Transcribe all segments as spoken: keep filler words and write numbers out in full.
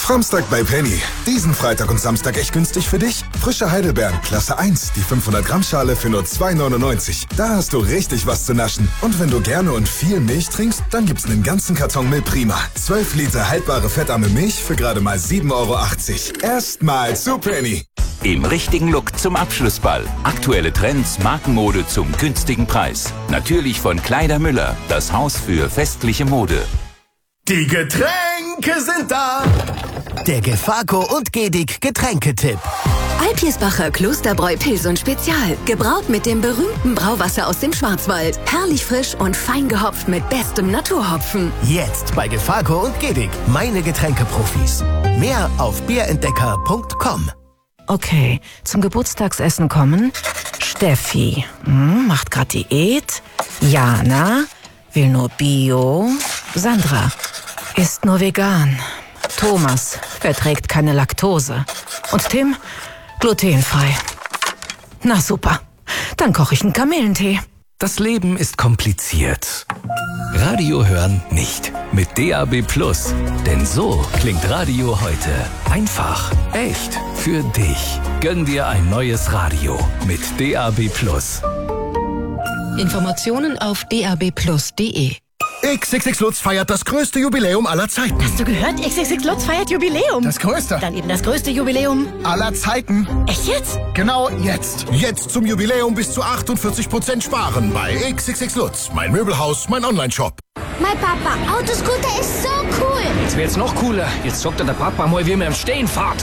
Framstag bei Penny. Diesen Freitag und Samstag echt günstig für dich? Frische Heidelbeeren, Klasse eins, die fünfhundert Gramm Schale für nur zwei neunundneunzig. Da hast du richtig was zu naschen. Und wenn du gerne und viel Milch trinkst, dann gibt's einen ganzen Karton Milch Prima. zwölf Liter haltbare fettarme Milch für gerade mal sieben Euro achtzig. Erstmal zu Penny. Im richtigen Look zum Abschlussball. Aktuelle Trends, Markenmode zum günstigen Preis. Natürlich von Kleider Müller, das Haus für festliche Mode. Die Getränke sind da. Der Gefaco und Gedig Getränketipp. Alpirsbacher Klosterbräu Pilsen Spezial. Gebraut mit dem berühmten Brauwasser aus dem Schwarzwald. Herrlich frisch und fein gehopft mit bestem Naturhopfen. Jetzt bei Gefaco und Gedig. Meine Getränkeprofis. Mehr auf bierentdecker punkt com. Okay, zum Geburtstagsessen kommen Steffi, hm, macht grad Diät. Jana, will nur Bio. Sandra, isst nur vegan. Thomas, verträgt keine Laktose. Und Tim, glutenfrei. Na super, dann koche ich einen Kamillentee. Das Leben ist kompliziert. Radio hören nicht. Mit D A B Plus. Denn so klingt Radio heute. Einfach, echt, für dich. Gönn dir ein neues Radio mit D A B Plus. Informationen auf d a b plus punkt d e. X X X Lutz feiert das größte Jubiläum aller Zeiten. Hast du gehört? X X X Lutz feiert Jubiläum. Das größte. Dann eben das größte Jubiläum aller Zeiten. Echt jetzt? Genau jetzt. Jetzt zum Jubiläum bis zu achtundvierzig Prozent sparen bei X X X Lutz. Mein Möbelhaus, mein Online-Shop. Mein Papa, Autoscooter ist so cool. Jetzt wird's noch cooler. Jetzt zockt der Papa mal, wie mir im Stehen fahrt.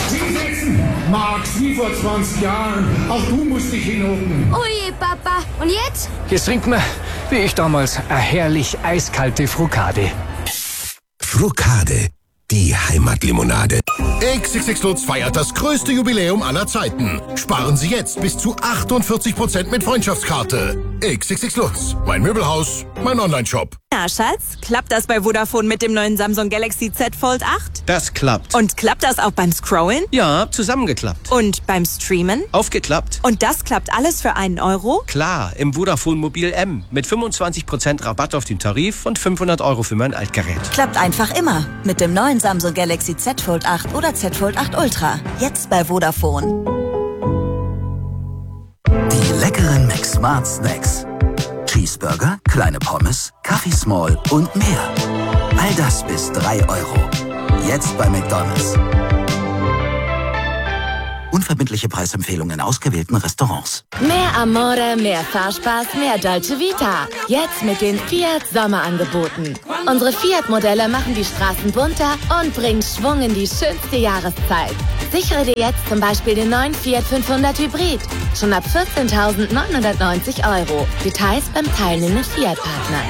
Max, wie vor zwanzig Jahren. Auch du musst dich hinhocken. Oje, Papa. Und jetzt? Jetzt trinkt man, wie ich damals, eine herrlich eiskalte Frucade. Frucade, die Heimatlimonade. X X X Lutz feiert das größte Jubiläum aller Zeiten. Sparen Sie jetzt bis zu achtundvierzig Prozent mit Freundschaftskarte. X X X Lutz, mein Möbelhaus, mein Online-Shop. Na, Schatz, klappt das bei Vodafone mit dem neuen Samsung Galaxy Z Fold acht? Das klappt. Und klappt das auch beim Scrollen? Ja, zusammengeklappt. Und beim Streamen? Aufgeklappt. Und das klappt alles für einen Euro? Klar, im Vodafone Mobil M. Mit fünfundzwanzig Prozent Rabatt auf den Tarif und fünfhundert Euro für mein Altgerät. Klappt einfach immer. Mit dem neuen Samsung Galaxy Z Fold acht oder Z Fold acht Ultra. Jetzt bei Vodafone. Die leckeren McSmart Snacks. Cheeseburger, kleine Pommes, Kaffee Small und mehr. All das bis drei Euro. Jetzt bei McDonald's. Unverbindliche Preisempfehlungen in ausgewählten Restaurants. Mehr Amore, mehr Fahrspaß, mehr Dolce Vita. Jetzt mit den Fiat Sommerangeboten. Unsere Fiat-Modelle machen die Straßen bunter und bringen Schwung in die schönste Jahreszeit. Sichere dir jetzt zum Beispiel den neuen Fiat fünfhundert Hybrid. Schon ab vierzehntausendneunhundertneunzig Euro. Details beim teilnehmenden Fiat-Partner.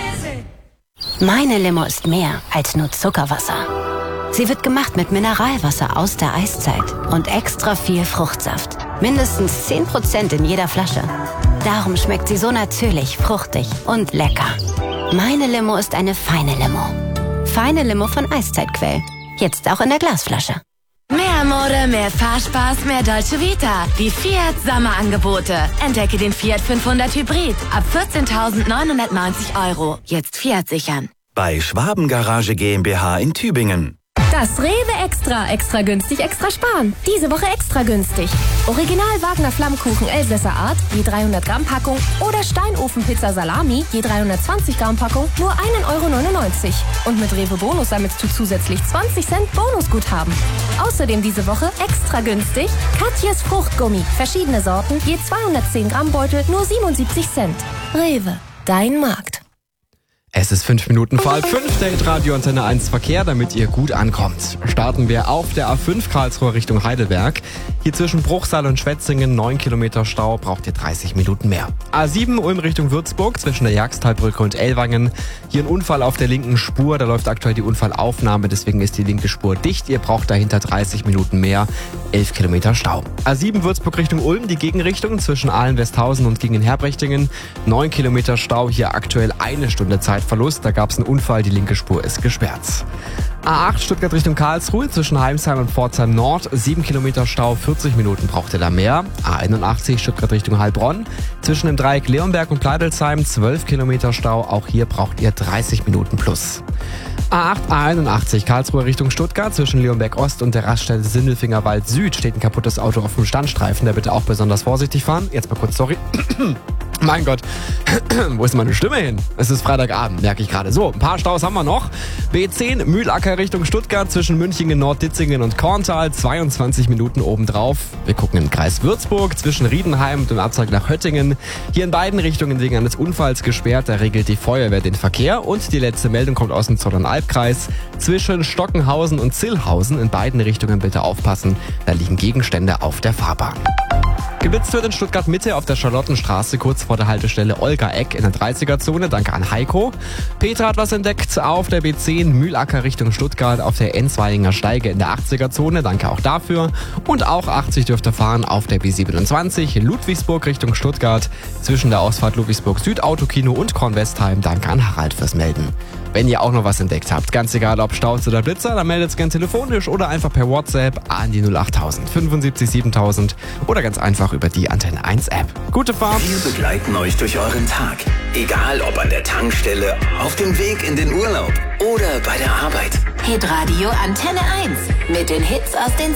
Meine Limo ist mehr als nur Zuckerwasser. Sie wird gemacht mit Mineralwasser aus der Eiszeit und extra viel Fruchtsaft. Mindestens zehn Prozent in jeder Flasche. Darum schmeckt sie so natürlich, fruchtig und lecker. Meine Limo ist eine feine Limo. Feine Limo von Eiszeitquell. Jetzt auch in der Glasflasche. Mehr Mode, mehr Fahrspaß, mehr Dolce Vita. Die Fiat Sommerangebote. Entdecke den Fiat fünfhundert Hybrid ab vierzehntausendneunhundertneunzig Euro. Jetzt Fiat sichern. Bei Schwaben Garage GmbH in Tübingen. Das Rewe Extra. Extra günstig, extra sparen. Diese Woche extra günstig. Original Wagner Flammkuchen Elsässer Art, je dreihundert Gramm Packung. Oder Steinofenpizza Salami, je dreihundertzwanzig Gramm Packung, nur ein Euro neunundneunzig. Und mit Rewe Bonus sammelst du zusätzlich zwanzig Cent Bonusguthaben. Außerdem diese Woche extra günstig Katjes Fruchtgummi. Verschiedene Sorten, je zweihundertzehn Gramm Beutel, nur siebenundsiebzig Cent. Rewe, dein Markt. Es ist fünf Minuten vor halb fünf, der Radio Antenne eins Verkehr, damit ihr gut ankommt. Starten wir auf der A fünf Karlsruhe Richtung Heidelberg. Hier zwischen Bruchsal und Schwetzingen neun Kilometer Stau, braucht ihr dreißig Minuten mehr. A sieben Ulm Richtung Würzburg zwischen der Jagsttalbrücke und Ellwangen. Hier ein Unfall auf der linken Spur, da läuft aktuell die Unfallaufnahme, deswegen ist die linke Spur dicht. Ihr braucht dahinter dreißig Minuten mehr, elf Kilometer Stau. A sieben Würzburg Richtung Ulm, die Gegenrichtung zwischen Ahlen-Westhausen und Gingen-Herbrechtingen. neun Kilometer Stau, hier aktuell eine Stunde Zeitverlust. Da gab es einen Unfall, die linke Spur ist gesperrt. A acht Stuttgart Richtung Karlsruhe zwischen Heimsheim und Pforzheim Nord, sieben Kilometer Stau, vierzig Minuten braucht ihr da mehr. A einundachtzig Stuttgart Richtung Heilbronn zwischen dem Dreieck Leonberg und Pleidelsheim, zwölf Kilometer Stau, auch hier braucht ihr dreißig Minuten plus. A acht einundachtzig Karlsruhe Richtung Stuttgart zwischen Leonberg Ost und der Raststätte Sindelfingerwald Süd steht ein kaputtes Auto auf dem Standstreifen. Da bitte auch besonders vorsichtig fahren. Jetzt mal kurz, sorry. Mein Gott, wo ist meine Stimme hin? Es ist Freitagabend, merke ich gerade. So, ein paar Staus haben wir noch. B zehn Mühlacker Richtung Stuttgart zwischen Münchingen, Nordditzingen und Korntal. zweiundzwanzig Minuten obendrauf. Wir gucken in den Kreis Würzburg zwischen Riedenheim und dem Abzweig nach Höttingen. Hier in beiden Richtungen wegen eines Unfalls gesperrt. Da regelt die Feuerwehr den Verkehr. Und die letzte Meldung kommt aus dem Zollernalbkreis. Zwischen Stockenhausen und Zillhausen in beiden Richtungen bitte aufpassen. Da liegen Gegenstände auf der Fahrbahn. Geblitzt wird in Stuttgart Mitte auf der Charlottenstraße kurz vor der Haltestelle Olga-Eck in der dreißiger-Zone. Danke an Heiko. Petra hat was entdeckt auf der B zehn Mühlacker Richtung Stuttgart auf der Enzweiler Steige in der achtziger-Zone. Danke auch dafür. Und auch achtzig dürfte fahren auf der B siebenundzwanzig Ludwigsburg Richtung Stuttgart zwischen der Ausfahrt Ludwigsburg Süd Autokino und Kornwestheim. Danke an Harald fürs Melden. Wenn ihr auch noch was entdeckt habt, ganz egal ob Staus oder Blitzer, dann meldet es gerne telefonisch oder einfach per WhatsApp an die null achttausend fünfundsiebzig siebentausend oder ganz einfach über die Antenne eins App. Gute Fahrt! Wir begleiten euch durch euren Tag. Egal ob an der Tankstelle, auf dem Weg in den Urlaub oder bei der Arbeit. Hitradio Antenne eins mit den Hits aus den